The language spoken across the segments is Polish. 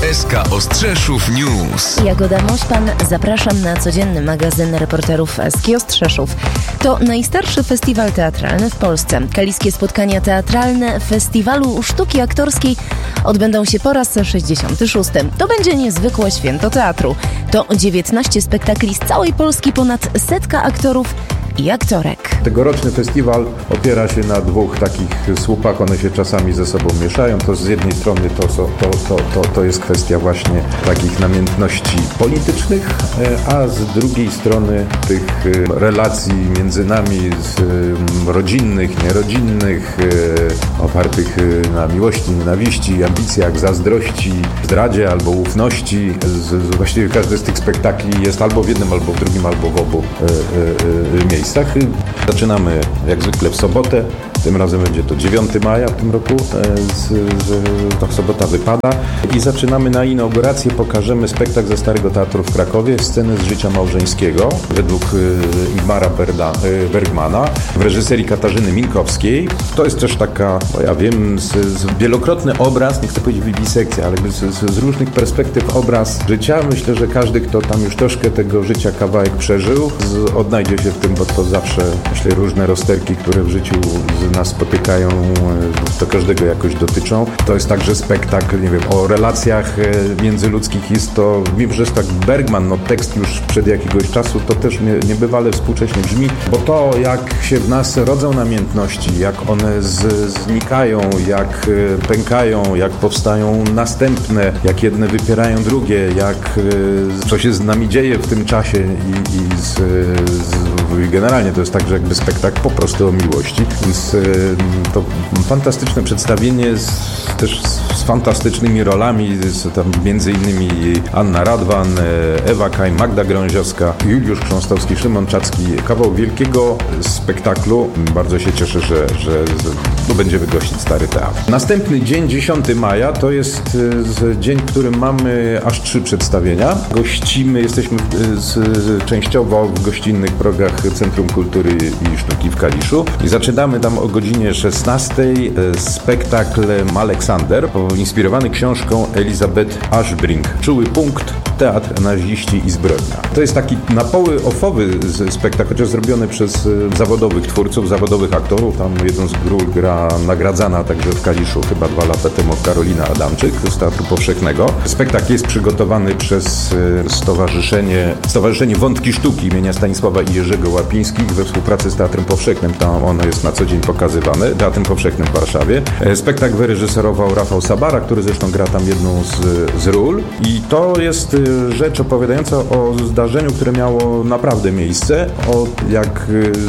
SK Ostrzeszów News. Jagoda Mośpan, zapraszam na codzienny magazyn reporterów SK Ostrzeszów. To najstarszy festiwal teatralny w Polsce. Kaliskie spotkania teatralne Festiwalu Sztuki Aktorskiej odbędą się po raz 66. To będzie niezwykłe święto teatru. To 19 spektakli z całej Polski, ponad 100 aktorów i aktorek. Tegoroczny festiwal opiera się na dwóch takich słupach, one się czasami ze sobą mieszają. To z jednej strony to jest kwestia właśnie takich namiętności politycznych, a z drugiej strony tych relacji między nami, rodzinnych, nierodzinnych, opartych na miłości, nienawiści, ambicjach, zazdrości, zdradzie albo ufności. Właściwie każdy z tych spektakli jest albo w jednym, albo w drugim, albo w obu miejscach. Zaczynamy jak zwykle w sobotę, tym razem będzie to 9 maja w tym roku, ta sobota wypada i zaczynamy na inaugurację, pokażemy spektakl ze Starego Teatru w Krakowie, scenę z życia małżeńskiego według Ingmara Bergmana w reżyserii Katarzyny Minkowskiej. To jest też taka, ja wiem, wielokrotny obraz, nie chcę powiedzieć wiwisekcja, ale z różnych perspektyw obraz życia. Myślę, że każdy, kto tam już troszkę tego życia kawałek przeżył, odnajdzie się w tym, bo to zawsze, myślę, różne rozterki, które w życiu nas spotykają, to każdego jakoś dotyczą. To jest także spektakl, nie wiem, o relacjach międzyludzkich. Jest to, mimo że jest tak Bergman, tekst już przed jakiegoś czasu, to też niebywale współcześnie brzmi, bo to, jak się w nas rodzą namiętności, jak one znikają, jak pękają, jak powstają następne, jak jedne wypierają drugie, jak co się z nami dzieje w tym czasie i generalnie to jest także jakby spektakl po prostu o miłości, więc to fantastyczne przedstawienie też z fantastycznymi rolami, tam między innymi Anna Radwan, Ewa Kain, Magda Grąziowska, Juliusz Chrząstowski, Szymon Czacki. Kawał wielkiego spektaklu. Bardzo się cieszę, że będziemy gościć Stary Teatr. Następny dzień, 10 maja, to jest dzień, w którym mamy aż 3 przedstawienia. Jesteśmy częściowo w gościnnych progach Centrum Kultury i Sztuki w Kaliszu i zaczynamy tam o godzinie 16 spektakl Aleksander, inspirowany książką Elizabeth Ashbrink. Czuły punkt, teatr, naziści i zbrodnia. To jest taki na poły ofowy spektakl, chociaż zrobiony przez zawodowych twórców, zawodowych aktorów. Tam jedną z ról gra nagradzana także w Kaliszu chyba 2 lata temu Karolina Adamczyk z Teatru Powszechnego. Spektakl jest przygotowany przez Stowarzyszenie Wątki Sztuki imienia Stanisława i Jerzego Łapińskich we współpracy z Teatrem Powszechnym. Tam ono jest na co dzień pokazywane. Teatrem Powszechnym w Warszawie. Spektakl wyreżyserował Rafał Sabara, który zresztą gra tam jedną z ról. I to jest rzecz opowiadająca o zdarzeniu, które miało naprawdę miejsce. Jak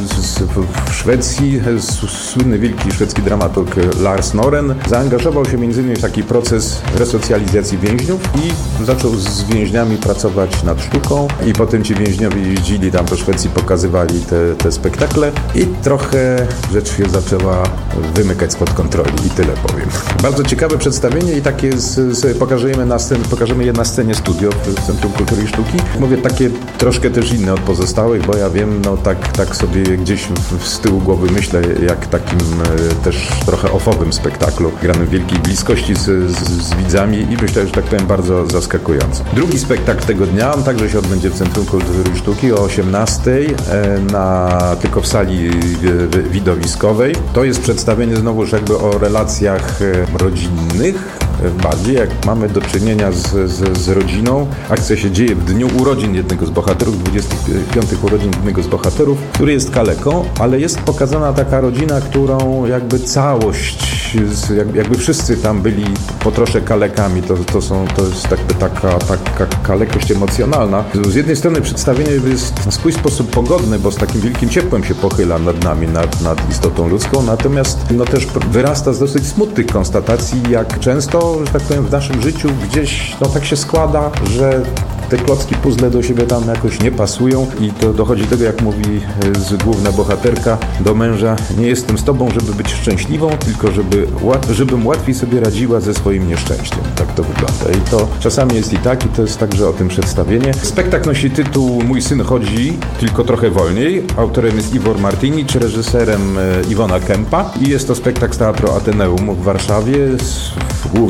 w Szwecji słynny wielki szwedzki dramaturg Lars Noren zaangażował się m.in. w taki proces resocjalizacji więźniów i zaczął z więźniami pracować nad sztuką i potem ci więźniowie jeździli tam po Szwecji, pokazywali te spektakle i trochę rzecz się zaczęła wymykać spod kontroli i tyle powiem. Bardzo ciekawe przedstawienie i takie pokażemy je na scenie studio w Centrum Kultury i Sztuki. Mówię takie troszkę też inne od pozostałych, bo ja wiem, tak sobie gdzieś z tyłu głowy myślę, jak takim też trochę ofowym spektaklu, granym w wielkiej bliskości z widzami i myślę, że tak powiem bardzo zaskakująco. Drugi spektakl tego dnia, on także się odbędzie w Centrum Kultury i Sztuki o 18:00 tylko w sali widowiskowej. To jest przedstawienie znowuż jakby o relacjach rodzinnych, bardziej jak mamy do czynienia z rodziną. Akcja się dzieje w dniu urodzin jednego z bohaterów, 25 urodzin jednego z bohaterów, który jest kaleką, ale jest pokazana taka rodzina, którą jakby całość, jakby wszyscy tam byli po trosze kalekami. To jest jakby taka kalekość emocjonalna. Z jednej strony przedstawienie jest na swój sposób pogodne, bo z takim wielkim ciepłem się pochyla nad nami, nad istotą ludzką, natomiast też wyrasta z dosyć smutnych konstatacji, jak często, że tak powiem, w naszym życiu gdzieś tak się składa, że te klocki puzzle do siebie tam jakoś nie pasują i to dochodzi do tego, jak mówi główna bohaterka do męża: nie jestem z tobą, żeby być szczęśliwą, tylko żebym łatwiej sobie radziła ze swoim nieszczęściem. Tak to wygląda. I to czasami jest i tak, i to jest także o tym przedstawienie. Spektakl nosi tytuł Mój syn chodzi, tylko trochę wolniej. Autorem jest Iwor Martinic, reżyserem Iwona Kępa i jest to spektakl z Teatru Ateneum w Warszawie. W głównych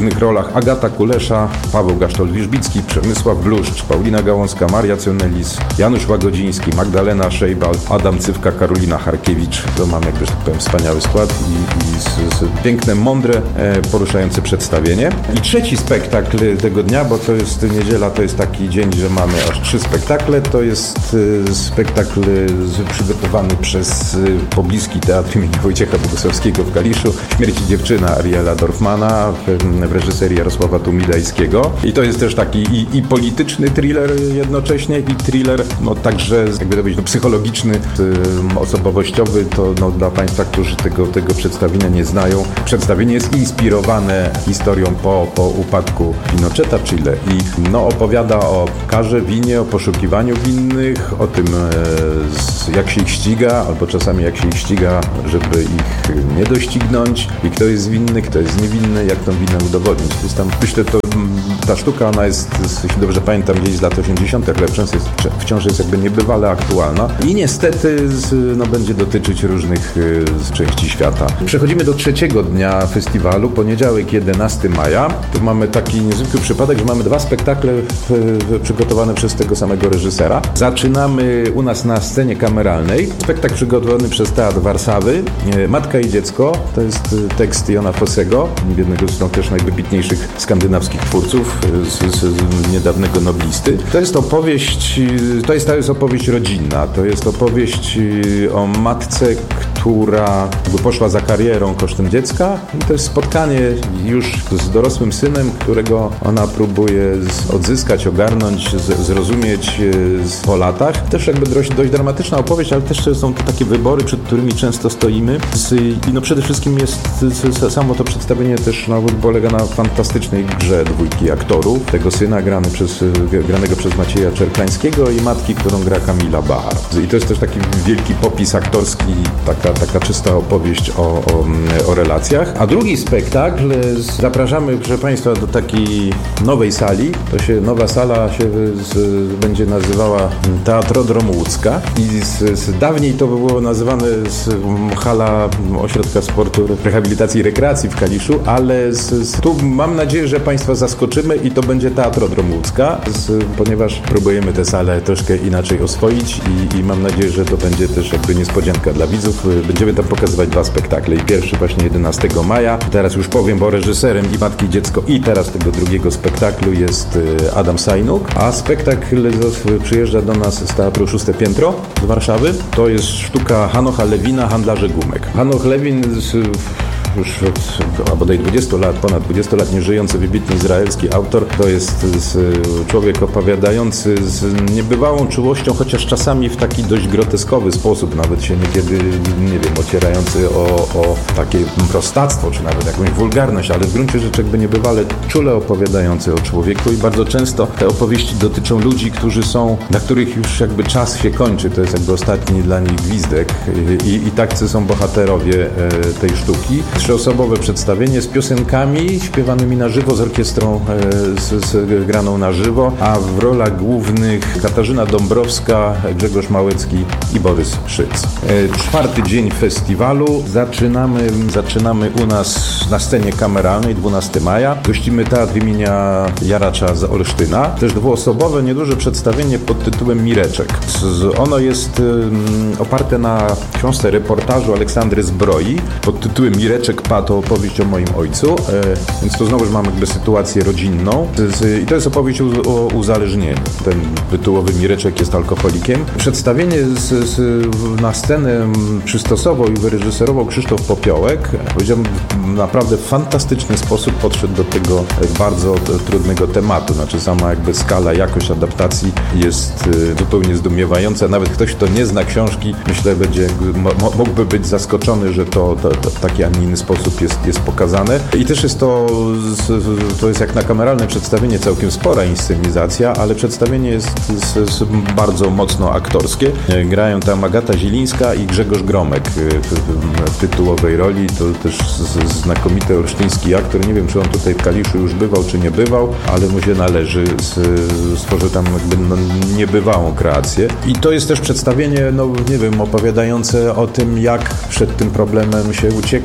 głównych rolach Agata Kulesza, Paweł Gasztol-Wierzbicki, Przemysław Bluszcz, Paulina Gałązka, Maria Cionelis, Janusz Łagodziński, Magdalena Szejbal, Adam Cywka, Karolina Harkiewicz. To mam jakby, że tak powiem, wspaniały skład i piękne, mądre, poruszające przedstawienie. I trzeci spektakl tego dnia, bo to jest niedziela, to jest taki dzień, że mamy aż 3 spektakle. To jest spektakl przygotowany przez pobliski Teatr im. Wojciecha Bogusławskiego w Kaliszu, Śmierć dziewczyna Ariela Dorfmana w reżyserii Jarosława Tumidajskiego. I to jest też taki i polityczny thriller jednocześnie, i thriller, no także jakby to powiedzieć, psychologiczny, osobowościowy. To dla Państwa, którzy tego przedstawienia nie znają. Przedstawienie jest inspirowane historią po upadku Pinocheta w Chile i opowiada o karze, winie, o poszukiwaniu winnych, o tym, jak się ich ściga, albo czasami jak się ich ściga, żeby ich nie doścignąć i kto jest winny, kto jest niewinny, jak tą winę udowodnić. To jest tam, myślę, ta sztuka, ona jest, jeśli dobrze pamiętam, gdzieś z lat 80., ale wciąż jest jakby niebywale aktualna i niestety będzie dotyczyć różnych części świata. Przechodzimy do trzeciego dnia festiwalu, poniedziałek 11 maja. Tu mamy taki niezwykły przypadek, że mamy 2 spektakle przygotowane przez tego samego reżysera. Zaczynamy u nas na scenie kameralnej. Spektakl przygotowany przez Teatr Warszawy. Matka i dziecko. To jest tekst Jona Fossego, jednego z też najwybitniejszych skandynawskich twórców z niedawnego noblisty. To jest opowieść rodzinna. To jest opowieść o matce, która poszła za karierą kosztem dziecka. I to jest spotkanie już z dorosłym synem, którego ona próbuje odzyskać, ogarnąć, zrozumieć po latach. Też jakby dość dramatyczna opowieść, ale też są to takie wybory, przed którymi często stoimy. I przede wszystkim samo to przedstawienie też polega na fantastycznej grze 2 aktorów. Tego syna granego przez Macieja Czerklańskiego i matki, którą gra Kamila Bahar. I to jest też taki wielki popis aktorski, taka czysta opowieść o relacjach. A drugi spektakl, zapraszamy, proszę Państwa, do takiej nowej sali. Nowa sala się będzie nazywała Teatrodrom Łódzka i dawniej to było nazywane hala Ośrodka Sportu, Rehabilitacji i Rekreacji w Kaliszu, ale tu mam nadzieję, że Państwa zaskoczymy i to będzie Teatrodrom Łódzka, ponieważ próbujemy tę salę troszkę inaczej oswoić i mam nadzieję, że to będzie też jakby niespodzianka dla widzów. Będziemy tam pokazywać 2 spektakle i pierwszy właśnie 11 maja. Teraz już powiem, bo reżyserem i Matki i dziecko i teraz tego drugiego spektaklu jest Adam Sajnuk, a spektakl przyjeżdża do nas z Teatru Szóste Piętro z Warszawy. To jest sztuka Hanocha Lewina, Handlarze gumek. Hanoch Lewin już bodaj 20 lat, ponad 20 lat nieżyjący, wybitny izraelski autor. To jest człowiek opowiadający z niebywałą czułością, chociaż czasami w taki dość groteskowy sposób, nawet się niekiedy, nie wiem, ocierający o takie prostactwo, czy nawet jakąś wulgarność, ale w gruncie rzeczy jakby niebywale czule opowiadający o człowieku i bardzo często te opowieści dotyczą ludzi, dla których już jakby czas się kończy. To jest jakby ostatni dla nich gwizdek i tacy są bohaterowie tej sztuki. 3-osobowe przedstawienie z piosenkami śpiewanymi na żywo, z orkiestrą graną na żywo, a w rolach głównych Katarzyna Dąbrowska, Grzegorz Małecki i Borys Szyc. 4. dzień festiwalu. Zaczynamy u nas na scenie kameralnej 12 maja. Gościmy Teatr imienia Jaracza z Olsztyna. Też 2-osobowe, nieduże przedstawienie pod tytułem Mireczek. Ono jest oparte na książce reportażu Aleksandry Zbroi pod tytułem Mireczek, to opowieść o moim ojcu, więc to znowu mamy jakby sytuację rodzinną i to jest opowieść o uzależnieniu. Ten tytułowy Mireczek jest alkoholikiem. Przedstawienie na scenę przystosował i wyreżyserował Krzysztof Popiołek. Powiedziałbym, naprawdę w fantastyczny sposób podszedł do tego bardzo trudnego tematu. Znaczy sama jakby skala, jakość adaptacji jest zupełnie zdumiewająca. Nawet ktoś, kto nie zna książki, myślę, mógłby być zaskoczony, że to taki, a nie inny sposób jest pokazane. I też jest to jest jak na kameralne przedstawienie całkiem spora inscenizacja, ale przedstawienie jest bardzo mocno aktorskie. Grają tam Agata Zielińska i Grzegorz Gromek w tytułowej roli. To też znakomity olsztyński aktor. Nie wiem, czy on tutaj w Kaliszu już bywał, czy nie bywał, ale mu się należy. Stworzył tam jakby niebywałą kreację. I to jest też przedstawienie, nie wiem, opowiadające o tym, jak przed tym problemem się ucieka,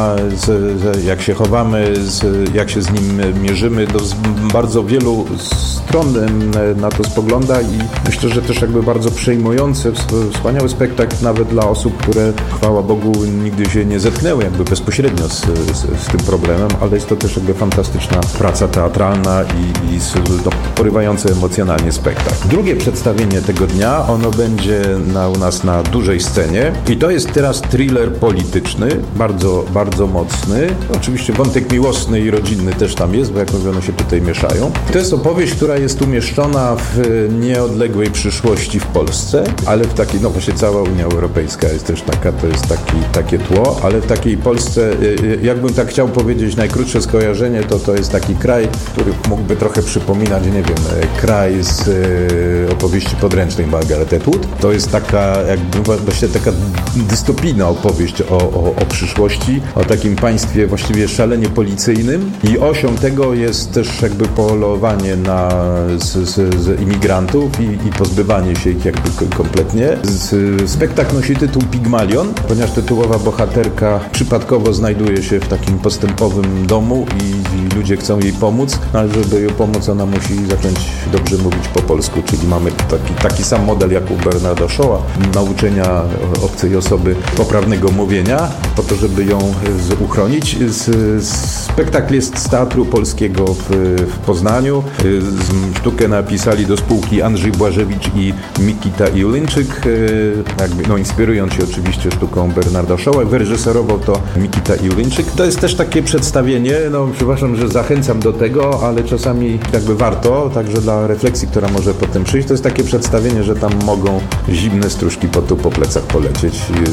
świata, jak się chowamy, jak się z nim mierzymy, z bardzo wielu stron na to spogląda i myślę, że też jakby bardzo przejmujący, wspaniały spektakl nawet dla osób, które chwała Bogu nigdy się nie zetknęły jakby bezpośrednio z tym problemem, ale jest to też jakby fantastyczna praca teatralna i porywający emocjonalnie spektakl. Drugie przedstawienie tego dnia, ono będzie u nas na dużej scenie i to jest teraz thriller polityczny, bardzo, bardzo mocny. Oczywiście wątek miłosny i rodzinny też tam jest, bo jak mówię, one się tutaj mieszają. To jest opowieść, która jest umieszczona w nieodległej przyszłości w Polsce, ale w takiej, no właśnie cała Unia Europejska jest też taka, to jest takie tło, ale w takiej Polsce, jakbym tak chciał powiedzieć, najkrótsze skojarzenie, to jest taki kraj, który mógłby trochę przypominać, nie wiem, kraj z opowieści podręcznej Margaret Atwood. To jest taka, jakby właśnie taka dystopijna opowieść o przyszłości, o takim państwie właściwie szalenie policyjnym i osią tego jest też jakby polowanie z imigrantów i pozbywanie się ich jakby kompletnie. Spektakl nosi tytuł Pygmalion, ponieważ tytułowa bohaterka przypadkowo znajduje się w takim postępowym domu i ludzie chcą jej pomóc, ale żeby jej pomóc, ona musi zacząć dobrze mówić po polsku, czyli mamy taki sam model jak u Bernarda Shawa, nauczenia obcej osoby poprawnego mówienia, po to, żeby ją uchronić. Spektakl jest z Teatru Polskiego w Poznaniu. Sztukę napisali do spółki Andrzej Błażewicz i Mikita Julinczyk, inspirując się oczywiście sztuką Bernarda Shawa. Wyreżyserował to Mikita Julinczyk. To jest też takie przedstawienie, przepraszam, że zachęcam do tego, ale czasami jakby warto, także dla refleksji, która może potem przyjść, to jest takie przedstawienie, że tam mogą zimne stróżki potu po plecach polecieć.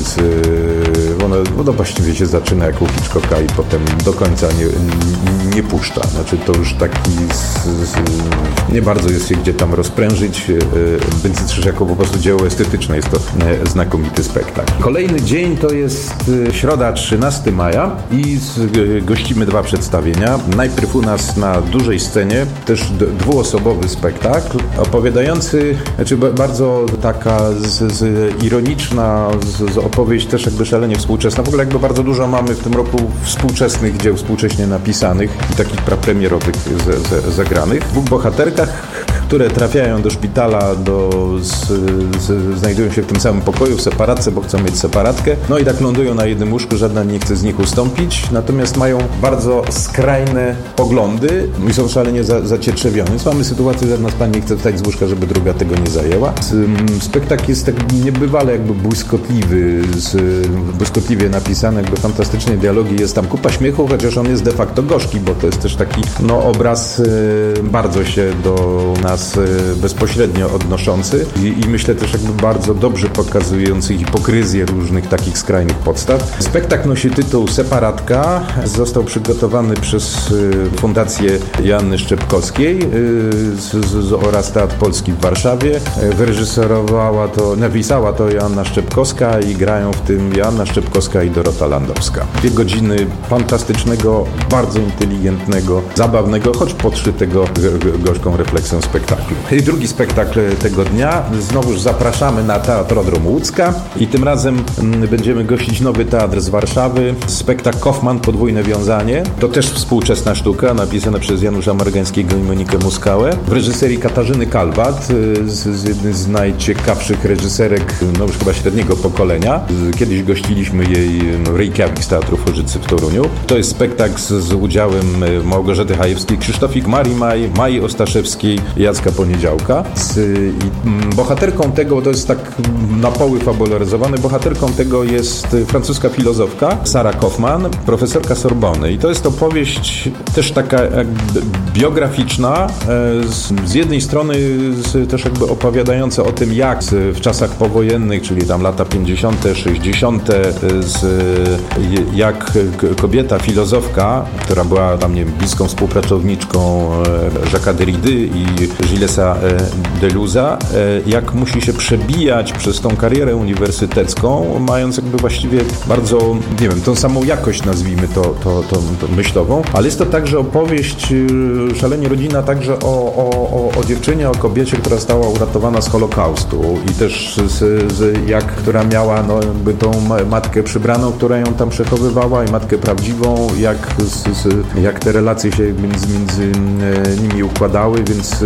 Ono właściwie się zaczyna jak u Hitchcocka i potem do końca nie puszcza. Znaczy to już taki nie bardzo jest się gdzie tam rozprężyć, więc też jako po prostu dzieło estetyczne jest to znakomity spektakl. Kolejny dzień to jest środa 13 maja i gościmy 2 przedstawienia. Najpierw u nas na dużej scenie też dwuosobowy spektakl opowiadający, znaczy bardzo taka ironiczna opowieść też jakby szalenie współczesna. W ogóle jakby bardzo dużo mamy w tym roku współczesnych dzieł współcześnie napisanych i takich prapremierowych zagranych. W 2 bohaterkach, które trafiają do szpitala, znajdują się w tym samym pokoju, w separatce, bo chcą mieć separatkę. No i tak lądują na jednym łóżku, żadna nie chce z nich ustąpić, natomiast mają bardzo skrajne poglądy i są szalenie zacietrzewione. Więc mamy sytuację, że jedna z pań nie chce wstać z łóżka, żeby druga tego nie zajęła. Spektakl jest tak niebywale jakby błyskotliwie napisany, jakby fantastycznie dialogi, jest tam kupa śmiechu, chociaż on jest de facto gorzki, bo to jest też taki obraz bardzo się do nas bezpośrednio odnoszący i myślę też jakby bardzo dobrze pokazujący hipokryzję różnych takich skrajnych podstaw. Spektakl nosi tytuł Separatka. Został przygotowany przez Fundację Joanny Szczepkowskiej oraz Teatr Polski w Warszawie. Napisała to Joanna Szczepkowska i grają w tym Joanna Szczepkowska i Dorota Landowska. 2 godziny fantastycznego, bardzo inteligentnego, zabawnego, choć podszytego gorzką refleksją spektaklu. I drugi spektakl tego dnia. Znowuż zapraszamy na Teatrodrom Łódzka i tym razem będziemy gościć Nowy Teatr z Warszawy. Spektakl Kaufman, Podwójne wiązanie. To też współczesna sztuka, napisana przez Janusza Margańskiego i Monikę Muskałę. W reżyserii Katarzyny Kalwat, jednej z najciekawszych reżyserek, już chyba średniego pokolenia. Kiedyś gościliśmy jej Reykjavik z Teatru Chorzycy w Toruniu. To jest spektakl z udziałem Małgorzaty Hajewskiej, Krzysztofik Marii Ostaszewskiej, Jacka Poniedziałka. Bohaterką tego, to jest tak na poły fabularyzowane, bohaterką tego jest francuska filozofka Sara Kaufman, profesorka Sorbony. I to jest opowieść też taka jakby biograficzna, z jednej strony też jakby opowiadająca o tym, jak w czasach powojennych, czyli tam lata 50., 60., jak kobieta, filozofka, która była tam, nie wiem, bliską współpracowniczką Jacques'a Derrida i Gillesa Deleuza, jak musi się przebijać przez tą karierę uniwersytecką, mając jakby właściwie bardzo, nie wiem, tą samą jakość, nazwijmy to myślową, ale jest to także opowieść szalenie rodzinna, także o dziewczynie, o kobiecie, która została uratowana z Holokaustu i też która miała jakby tą matkę przybraną, która ją tam przechowywała i matkę prawdziwą, jak te relacje się między nimi układały, więc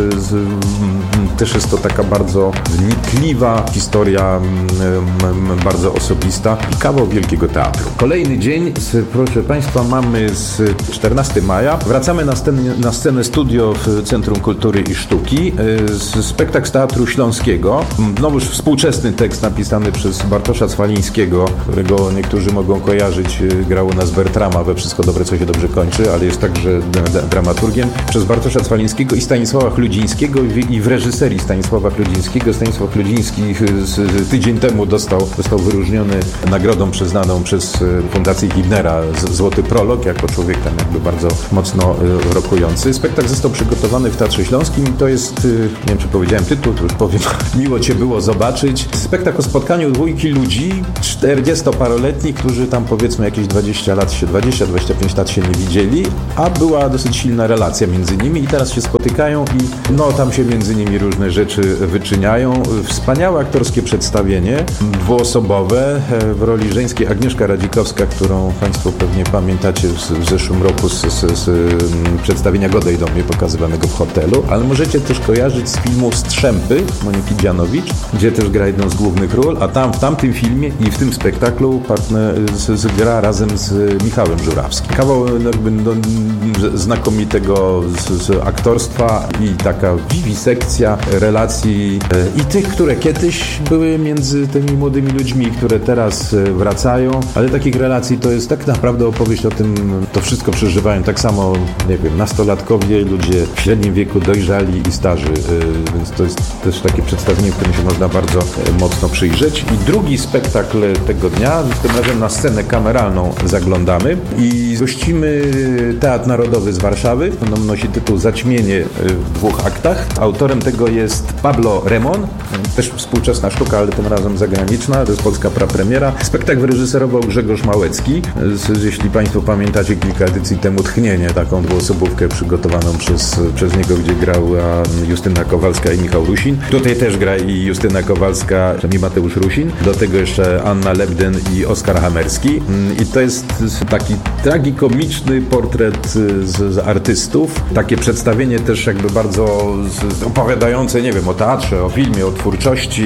też jest to taka bardzo wnikliwa historia, bardzo osobista i kawał wielkiego teatru. Kolejny dzień, proszę Państwa, mamy z 14 maja. Wracamy na scenę studio w Centrum Kultury i Sztuki. Spektakl z Teatru Śląskiego. Znowuż współczesny tekst napisany przez Bartosza Cwalińskiego, którego niektórzy mogą kojarzyć. Grał u nas Bertrama we Wszystko dobre, co się dobrze kończy, ale jest także dramaturgiem. Przez Bartosza Cwalińskiego i Stanisława Chludzińskiego i w reżyserii Stanisława Chludzińskiego. Stanisław Chludziński tydzień temu został wyróżniony nagrodą przyznaną przez Fundację Hibnera Złoty Prolog, jako człowiek tam jakby bardzo mocno rokujący. Spektakl został przygotowany w Teatrze Śląskim i to jest, nie wiem czy powiedziałem tytuł, to już powiem, Miło Cię było zobaczyć. Spektakl o spotkaniu dwójki ludzi, 40-paroletnich, którzy tam powiedzmy jakieś 20-25 lat się nie widzieli, a była dosyć silna relacja między nimi i teraz się spotykają i tam się między nimi różne rzeczy wyczyniają. Wspaniałe aktorskie przedstawienie, dwuosobowe, w roli żeńskiej Agnieszka Radzikowska, którą Państwo pewnie pamiętacie w zeszłym roku z przedstawienia Godej do mnie pokazywanego w hotelu, ale możecie też kojarzyć z filmu Strzępy Moniki Dzianowicz, gdzie też gra jedną z głównych ról, a w tamtym filmie i w tym spektaklu gra razem z Michałem Żurawskim. Kawał jakby znakomitego aktorstwa i taka wiwisekcja relacji i tych, które kiedyś były między tymi młodymi ludźmi, które teraz wracają, ale takich relacji to jest tak naprawdę opowieść o tym, to wszystko przeżywają tak samo, nie wiem, nastolatkowie, ludzie w średnim wieku, dojrzali i starzy, więc to jest też takie przedstawienie, w którym się można bardzo mocno przyjrzeć. I drugi spektakl tego dnia, tym razem na scenę kameralną zaglądamy i gościmy Teatr Narodowy z Warszawy. On nosi tytuł Zaćmienie w dwóch aktach. Autorem tego jest Pablo Remon, też współczesna sztuka, ale tym razem zagraniczna, to jest polska prapremiera. Spektakl wyreżyserował Grzegorz Małecki. Jeśli Państwo pamiętacie, kilka edycji temu Tchnienie, taką dwuosobówkę przygotowaną przez niego, gdzie grała Justyna Kowalska i Michał Rusin. Tutaj też gra i Justyna Kowalska i Mateusz Rusin. Do tego jeszcze Anna Lebden i Oskar Hamerski. I to jest taki tragikomiczny portret z artystów. Takie przedstawienie też jakby bardzo opowiadające, nie wiem, o teatrze, o filmie, o twórczości,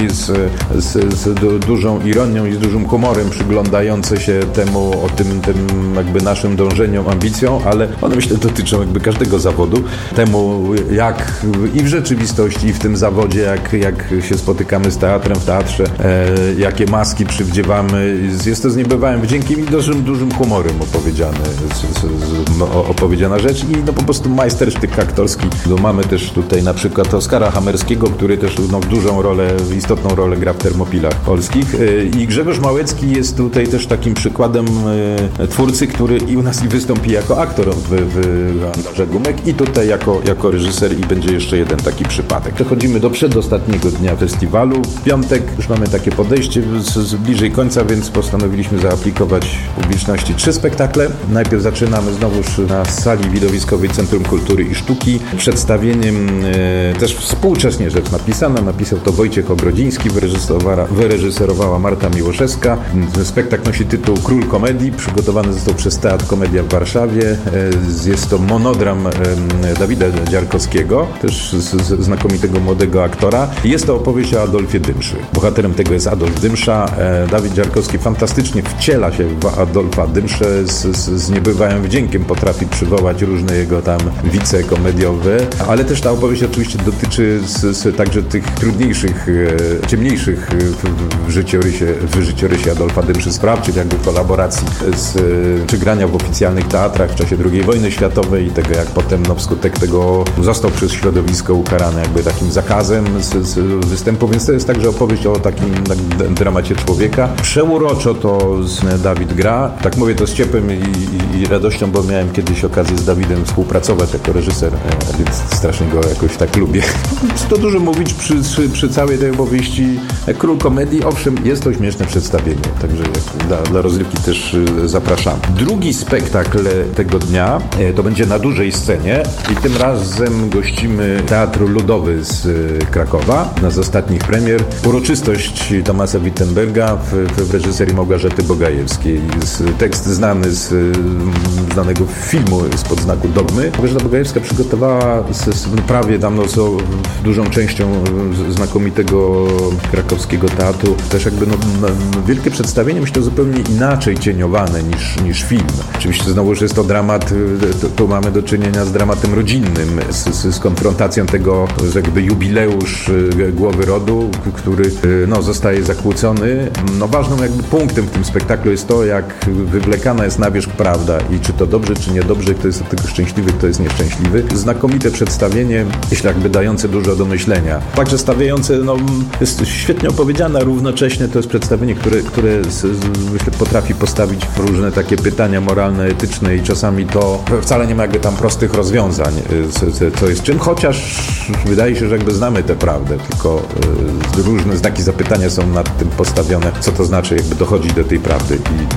z dużą ironią i z dużym humorem przyglądające się temu, o tym jakby naszym dążeniom, ambicjom, ale one myślę dotyczą jakby każdego zawodu. Temu jak i w rzeczywistości, i w tym zawodzie, jak się spotykamy z teatrem, w teatrze, jakie maski przywdziewamy. Jest to z niebywałym wdziękiem i dużym humorem opowiedziana rzecz i po prostu majstersztyk aktorski. Mamy też tutaj na przykład Oskara Hamerskiego, który też dużą rolę, istotną rolę gra w Termopilach polskich i Grzegorz Małecki jest tutaj też takim przykładem twórcy, który i u nas wystąpi jako aktor w Andorze Gumek i tutaj jako reżyser i będzie jeszcze jeden taki przypadek. Przechodzimy do przedostatniego dnia festiwalu. W piątek już mamy takie podejście z bliżej końca, więc postanowiliśmy zaaplikować publiczności 3 spektakle. Najpierw zaczynamy znowuż na sali widowiskowej Centrum Kultury i Sztuki przedstawieniem też współcześnie rzecz napisana. Napisał to Wojciech Ogrodziński, wyreżyserowała Marta Miłoszewska. Spektakl nosi tytuł Król Komedii. Przygotowany został przez Teatr Komedia w Warszawie. Jest to monodram Dawida Dziarkowskiego, też znakomitego młodego aktora. Jest to opowieść o Adolfie Dymszy. Bohaterem tego jest Adolf Dymsza. Dawid Dziarkowski fantastycznie wciela się w Adolfa Dymszę, z niebywałym wdziękiem potrafi przywołać różne jego tam wice komediowe, ale też ta opowieść oczywiście dotyczy także tych trudniejszych, ciemniejszych w życiorysie Adolfa Dymszy spraw, czyli jakby kolaboracji czy grania w oficjalnych teatrach w czasie II wojny światowej i tego, jak potem wskutek tego został przez środowisko ukarany jakby takim zakazem z występu, więc to jest także opowieść o takim dramacie człowieka. Przeuroczo to Dawid gra. Tak mówię to z ciepłem i radością, bo miałem kiedyś okazję z Dawidem współpracować jako reżyser, więc strasznie go jakoś tak lubię. To dużo mówić przy całej tej opowieści. Król komedii, owszem, jest to śmieszne przedstawienie, także dla rozrywki też zapraszam. Drugi spektakl tego dnia to będzie na dużej scenie i tym razem gościmy Teatr Ludowy z Krakowa. Jedna z ostatnich premier. Uroczystość Thomasa Wittenberga w reżyserii Małgorzaty Bogajewskiej. Tekst znany z znanego filmu spod znaku Dogmy. Małgorzata Bogajewska przygotowała prawie tam dużą częścią znakomitego krakowskiego teatru też jakby wielkie przedstawienie, myślę, zupełnie inaczej cieniowane niż film. Oczywiście znowu, że jest to dramat, tu mamy do czynienia z dramatem rodzinnym, z konfrontacją tego, że jakby jubileusz głowy rodu, który zostaje zakłócony. Ważnym jakby punktem w tym spektaklu jest to, jak wywlekana jest na wierzch prawda i czy to dobrze, czy niedobrze, kto jest od tego szczęśliwy, kto jest nieszczęśliwy. Znakomite przedstawienie, myślę, jakby dające dużo do myślenia. Także stawiające, jest świetnie opowiedziane, a równocześnie to jest przedstawienie, które myślę, potrafi postawić różne takie pytania moralne, etyczne i czasami to wcale nie ma jakby tam prostych rozwiązań, co jest czym, chociaż wydaje się, że jakby znamy tę prawdę, tylko różne znaki zapytania są nad tym postawione, co to znaczy jakby dochodzić do tej prawdy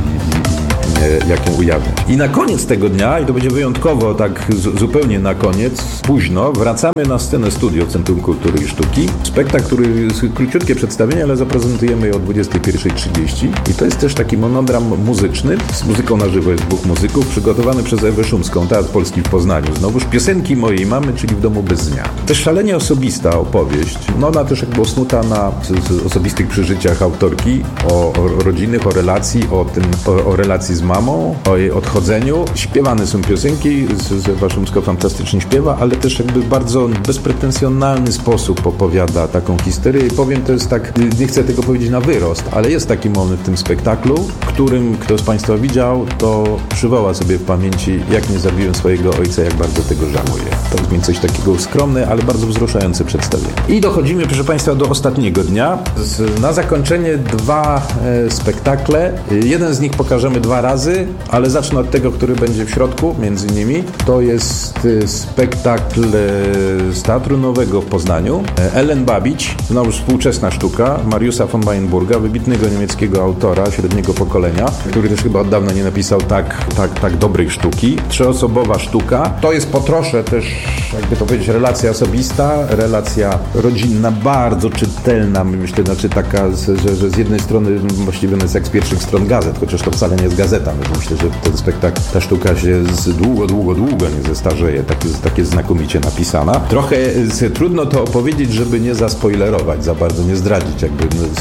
jak ją ujawniać. I na koniec tego dnia, i to będzie wyjątkowo tak zupełnie na koniec, późno, wracamy na scenę studio Centrum Kultury i Sztuki. Spektakl, który jest króciutkie przedstawienie, ale zaprezentujemy je o 21:30 i to jest też taki monodram muzyczny. Z muzyką na żywo jest dwóch muzyków, przygotowany przez Ewę Szumską, Teatr Polski w Poznaniu. Znowuż piosenki mojej mamy, czyli W domu bez zmian. Też szalenie osobista opowieść. Ona też jakby osnuta na osobistych przeżyciach autorki, o rodzinnych, o relacji, o relacji z mamą, o jej odchodzeniu. Śpiewane są piosenki, Ewa Szumska fantastycznie śpiewa, ale też jakby w bardzo bezpretensjonalny sposób opowiada taką historię i powiem, to jest tak, nie chcę tego powiedzieć na wyrost, ale jest taki moment w tym spektaklu, którym kto z Państwa widział, to przywoła sobie w pamięci, jak nie zabiłem swojego ojca, jak bardzo tego żałuję. To jest więc coś takiego skromne, ale bardzo wzruszające przedstawienie. I dochodzimy, proszę Państwa, do ostatniego dnia. Na zakończenie dwa spektakle. Jeden z nich pokażemy dwa razy, ale zacznę od tego, który będzie w środku, między innymi. To jest spektakl z Teatru Nowego w Poznaniu. Ellen Babić, znowu współczesna sztuka, Mariusza von Weyenburga, wybitnego niemieckiego autora średniego pokolenia, który też chyba od dawna nie napisał tak dobrej sztuki. Trzyosobowa sztuka. To jest po trosze też, jakby to powiedzieć, relacja osobista, relacja rodzinna, bardzo czytelna, myślę, taka, że z jednej strony właściwie jest jak z pierwszych stron gazet, chociaż to wcale nie jest gazeta. Myślę, że ten spektakl, ta sztuka się długo nie zestarzeje. Takie znakomicie napisana. Trochę trudno to opowiedzieć, żeby nie zaspoilerować, za bardzo nie zdradzić jakby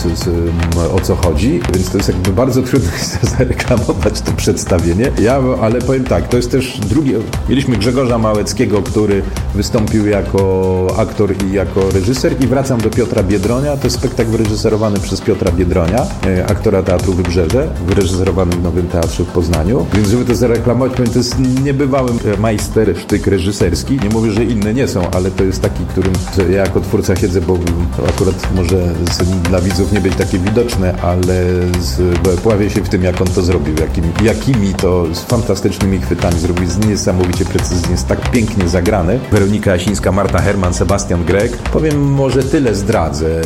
o co chodzi, więc to jest jakby bardzo trudno zareklamować to przedstawienie. Ale powiem tak, to jest też mieliśmy Grzegorza Małeckiego, który wystąpił jako aktor i jako reżyser i wracam do Piotra Biedronia. To jest spektakl wyreżyserowany przez Piotra Biedronia, aktora Teatru Wybrzeże, wyreżyserowany w Nowym Teatrze w Poznaniu. Więc żeby to zareklamować, powiem, to jest niebywały majstersztyk reżyserski. Nie mówię, że inne nie są, ale to jest taki, którym ja jako twórca siedzę, bo akurat może dla widzów nie być takie widoczne, ale pławię się w tym, jak on to zrobił, jakimi to z fantastycznymi chwytami zrobił, niesamowicie precyzyjnie, jest tak pięknie zagrane. Weronika Jasińska, Marta Herman, Sebastian Grek. Powiem, może tyle zdradzę.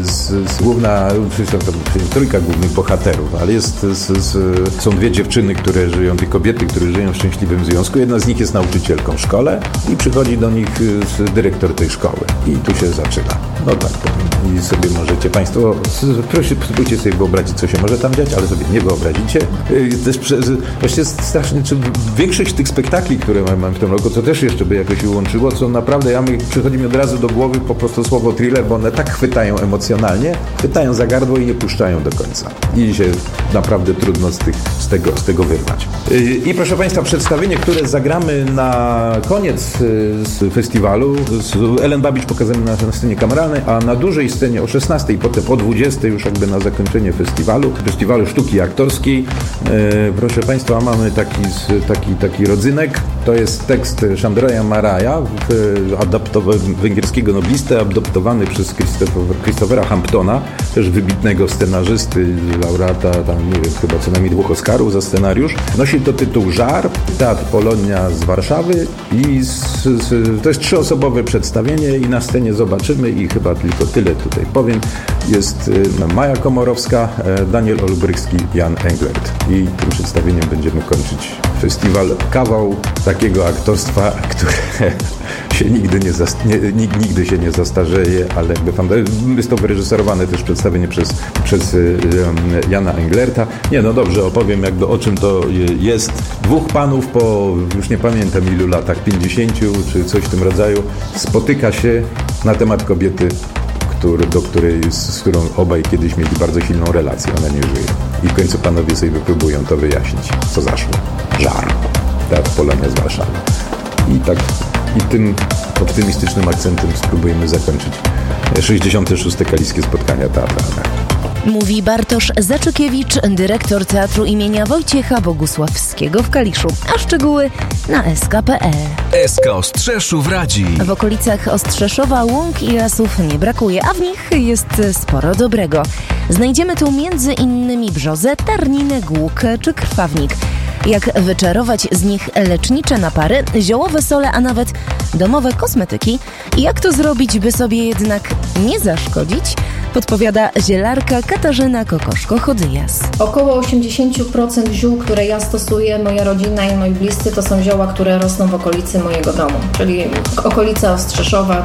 Trójka głównych bohaterów, ale są dwie dziewczyny, dwie kobiety, które żyją w szczęśliwym związku. Jedna z nich jest nauczycielką w szkole i przychodzi do nich dyrektor tej szkoły. I tu się zaczyna. Tak powiem. I sobie możecie Państwo, spróbujcie sobie wyobrazić, co się może tam dziać, ale sobie nie wyobrazicie. Właściwie strasznie, większość tych spektakli, które mam w tym roku, co też jeszcze by jakoś łączyło, co naprawdę przychodzi mi od razu do głowy po prostu słowo thriller, bo one tak chwytają emocjonalnie, chwytają za gardło i nie puszczają do końca. I się naprawdę trudno z tego wyrwać. I proszę Państwa, przedstawienie, które zagramy na koniec festiwalu, z Ellen Babić pokażemy na scenie kameralnej, a na dużej scenie o 16:00, potem o 20:00 już jakby na zakończenie festiwalu Sztuki Aktorskiej. Proszę Państwa, mamy taki rodzynek. To jest tekst Szandroja Maraja, węgierskiego noblisty, adoptowany przez Christophera Hamptona, też wybitnego scenarzysty, laureata, nie wiem, chyba co najmniej 2 Oscarów. Żaru za scenariusz. Nosi to tytuł Żar, Teatr Polonia z Warszawy i to jest 3-osobowe przedstawienie i na scenie zobaczymy i chyba tylko tyle tutaj powiem. Jest Maja Komorowska, Daniel Olbrychski, Jan Englert. I tym przedstawieniem będziemy kończyć festiwal. Kawał takiego aktorstwa, które się nigdy się nie zastarzeje, ale jest to wyreżyserowane też przedstawienie przez Jana Englerta. No dobrze, opowiem o czym to jest. Dwóch panów po, już nie pamiętam ilu latach, 50 czy coś w tym rodzaju, spotyka się na temat kobiety, z którą obaj kiedyś mieli bardzo silną relację. Ona nie żyje. I w końcu panowie sobie próbują to wyjaśnić, co zaszło. Żar. Teatr Polonia z Warszawy. I tym optymistycznym akcentem spróbujemy zakończyć 66. Kaliskie Spotkania Teatralne. Mówi Bartosz Zaczykiewicz, dyrektor Teatru imienia Wojciecha Bogusławskiego w Kaliszu. A szczegóły na sk.pl. SK Ostrzeszów radzi. W okolicach Ostrzeszowa łąk i lasów nie brakuje, a w nich jest sporo dobrego. Znajdziemy tu między innymi brzozę, tarninę, głókę czy krwawnik. Jak wyczarować z nich lecznicze napary, ziołowe sole, a nawet domowe kosmetyki i jak to zrobić, by sobie jednak nie zaszkodzić, podpowiada zielarka Katarzyna Kokoszko-Chodyjas. Około 80% ziół, które ja stosuję, moja rodzina i moi bliscy, to są zioła, które rosną w okolicy mojego domu, czyli okolica Ostrzeszowa,